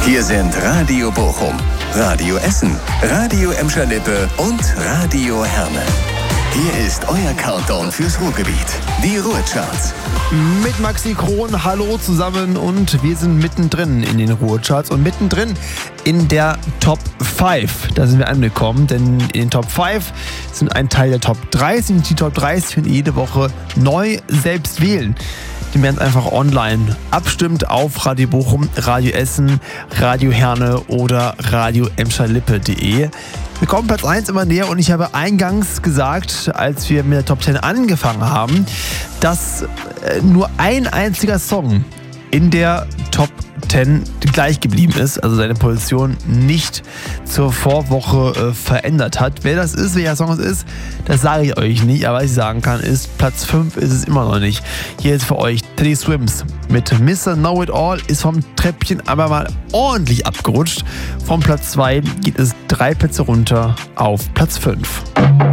Hier sind Radio Bochum, Radio Essen, Radio Emscher-Lippe und Radio Herne. Hier ist euer Countdown fürs Ruhrgebiet, die Ruhrcharts. Mit Maxi Kron, hallo zusammen, und wir sind mittendrin in den Ruhrcharts und mittendrin in der Top 5. Da sind wir angekommen, denn in den Top 5 sind ein Teil der Top 30 und die Top 30 können jede Woche neu selbst wählen. Die werden einfach online abstimmt auf Radio Bochum, Radio Essen, Radio Herne oder Radio Emscher-Lippe.de. Wir kommen Platz 1 immer näher und ich habe eingangs gesagt, als wir mit der Top 10 angefangen haben, dass nur ein einziger Song in der Top 10 gleich geblieben ist, also seine Position nicht zur Vorwoche verändert hat. Wer das ist, welcher Song es ist, das sage ich euch nicht, aber was ich sagen kann, ist, Platz 5 ist es immer noch nicht. Hier ist für euch Teddy Swims mit Mr. Know It All, ist vom Treppchen aber mal ordentlich abgerutscht. Vom Platz 2 geht es 3 Plätze runter auf Platz 5.